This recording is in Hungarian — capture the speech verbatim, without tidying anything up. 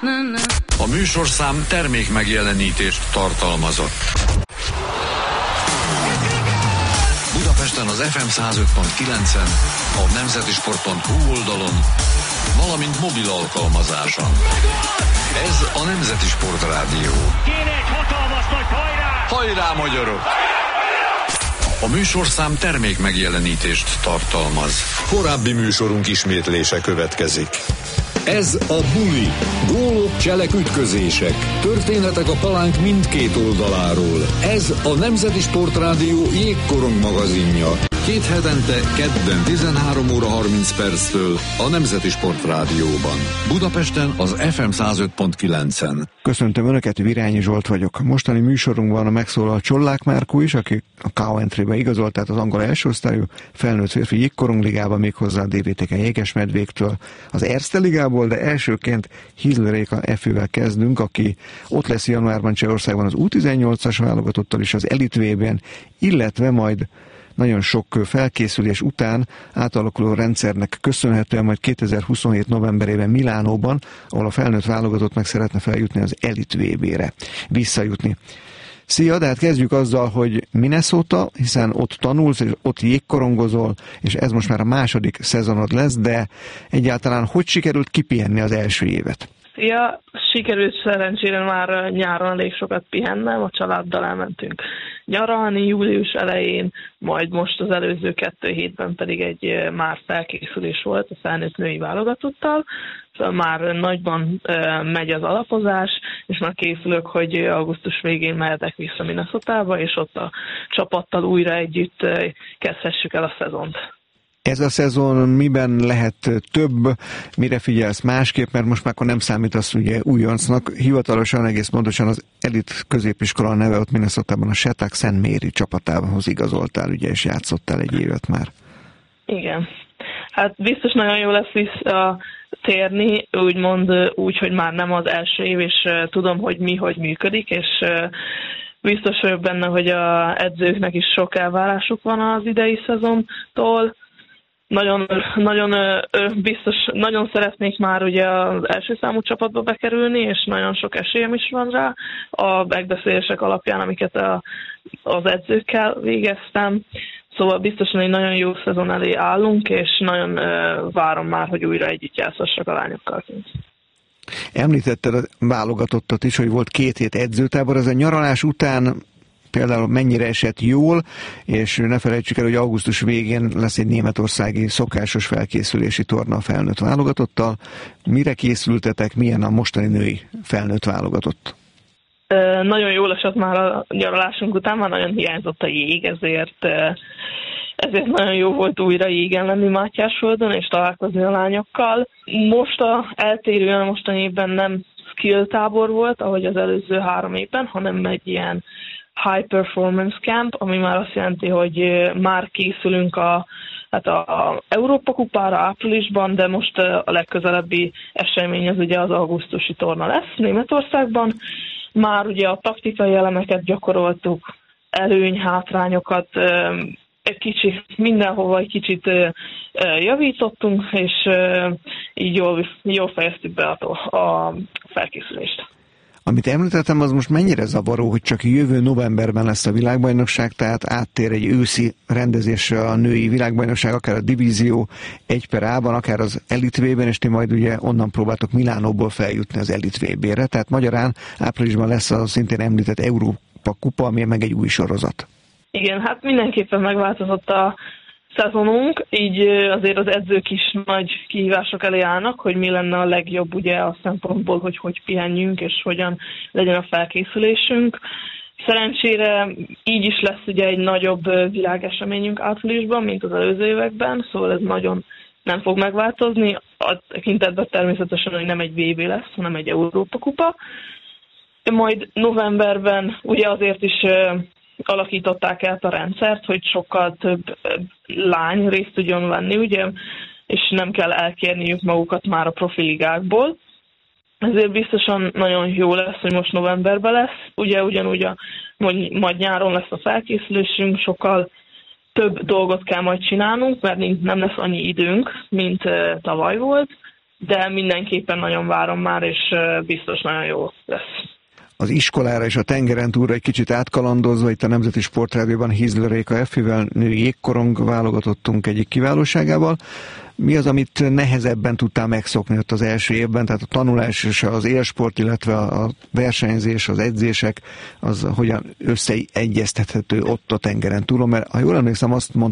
A műsorszám termék megjelenítést tartalmazott. Budapesten az ef em száz öt pont kilencen, a nemzetisport pont hu oldalon, valamint mobil alkalmazáson. Ez a Nemzeti Sport Rádió. Kéne egy hatalmas nagy hajrá! Hajrá, magyarok! A műsorszám termék megjelenítést tartalmaz. Korábbi műsorunk ismétlése következik. Ez a Buli. Gólok, cselek, ütközések. Történetek a palánk mindkét oldaláról. Ez a Nemzeti Sport Rádió jégkorong magazinja. Két hetente, kedden tizenhárom óra harminc perctől a Nemzeti Sport Rádióban. Budapesten az ef em száz öt pont kilencen. Köszöntöm Önöket, Virányi Zsolt vagyok. A mostani műsorunkban a megszólal Csollák Márkó is, aki a Coventrybe igazolt, tehát az angol első osztályú felnőtt férfi jégkorongligába, méghozzá a dé vé té ká Jégesmedvéktől az Erste ligából, de elsőként Hizleréka Efővel kezdünk, aki ott lesz januárban Csehországban az U tizennyolcas válogatottal is az Elite vé-ben, illetve majd nagyon sok felkészülés után átalakuló rendszernek köszönhetően majd kétezer-huszonhét novemberében Milánóban, ahol a felnőtt válogatott meg szeretne feljutni az Elite vé bé-re, visszajutni. Szia, de hát kezdjük azzal, hogy Minnesota, hiszen ott tanulsz, és ott jégkorongozol, és ez most már a második szezonod lesz, de egyáltalán hogy sikerült kipihenni az első évet? Szia, sikerült szerencsére már nyáron elég sokat pihennem, a családdal elmentünk nyaralni július elején, majd most az előző kettő hétben pedig egy már felkészülés volt a felnőtt női válogatottal, szóval már nagyban megy az alapozás, és már készülök, hogy augusztus végén mehetek vissza Minnesotába, és ott a csapattal újra együtt kezdhessük el a szezont. Ez a szezon miben lehet több, mire figyelsz másképp, mert most már akkor nem számítasz ugye újoncnak, hivatalosan egész pontosan az elit középiskola neve ott Minnesotában a Shattuck Szent Mary csapatához igazoltál, ugye, és játszottál egy évet már. Igen. Hát biztos nagyon jó lesz visszatérni, úgymond úgy, hogy már nem az első év, és tudom, hogy mi, hogy működik, és biztos vagyok benne, hogy az edzőknek is sok elvárásuk van az idei szezontól. Nagyon, nagyon biztos, nagyon szeretnék már ugye az első számú csapatba bekerülni, és nagyon sok esélyem is van rá a megbeszélések alapján, amiket a, az edzőkkel végeztem. Szóval biztosan egy nagyon jó szezon elé állunk, és nagyon várom már, hogy újra együtt játszhassak a lányokkal. Említetted a válogatottat is, hogy volt két hét edzőtábor, ez a nyaralás után például mennyire esett jól, és ne felejtsük el, hogy augusztus végén lesz egy németországi szokásos felkészülési torna a felnőtt válogatottal. Mire készültetek, milyen a mostani női felnőtt válogatott? E, nagyon jól esett már a nyaralásunk után, már nagyon hiányzott a jég, ezért, ezért nagyon jó volt újra jégen lenni Mátyásföldön, és találkozni a lányokkal. Most a eltérően a mostani évben nem skill tábor volt, ahogy az előző három évben, hanem egy ilyen High Performance Camp, ami már azt jelenti, hogy már készülünk a, hát a, a Európa kupára áprilisban, de most a legközelebbi esemény az ugye az augusztusi torna lesz Németországban. Már ugye a taktikai elemeket gyakoroltuk, előny, hátrányokat, egy kicsit mindenhova egy kicsit javítottunk, és így jól, jól fejeztük be a, a felkészülést. Amit említettem, az most mennyire zavaró, hogy csak jövő novemberben lesz a világbajnokság, tehát áttér egy őszi rendezésre a női világbajnokság, akár a divízió egy per A-ban, akár az Elite vé-ben, és ti majd ugye onnan próbáltok Milánóból feljutni az Elite vé bé-re, tehát magyarán áprilisban lesz a szintén említett Európa kupa, ami meg egy új sorozat. Igen, hát mindenképpen megváltozott a szezonunk, így azért az edzők is nagy kihívások elé állnak, hogy mi lenne a legjobb ugye a szempontból, hogy hogy pihenjünk, és hogyan legyen a felkészülésünk. Szerencsére így is lesz ugye egy nagyobb világeseményünk áprilisban, mint az előző években, szóval ez nagyon nem fog megváltozni. A tekintetben természetesen, hogy nem egy vé bé lesz, hanem egy Európa kupa. Majd novemberben ugye azért is alakították át a rendszert, hogy sokkal több lány részt tudjon venni, ugye, és nem kell elkérniük magukat már a profiligákból. Ezért biztosan nagyon jó lesz, hogy most novemberben lesz. Ugye ugyanúgy a, majd nyáron lesz a felkészülésünk, sokkal több dolgot kell majd csinálnunk, mert nem lesz annyi időnk, mint tavaly volt. de mindenképpen nagyon várom már, és biztos nagyon jó lesz. Az iskolára és a tengeren túlra egy kicsit átkalandozva, itt a Nemzeti Sportrádióban Hizler Réka Effivel női jégkorong válogatottunk egyik kiválóságával. Mi az, amit nehezebben tudtál megszokni ott az első évben, tehát a tanulás és az élsport, illetve a versenyzés, az edzések, az hogyan összeegyeztethető ott a tengeren túlon, mert ha jól emlékszem, azt mondtad,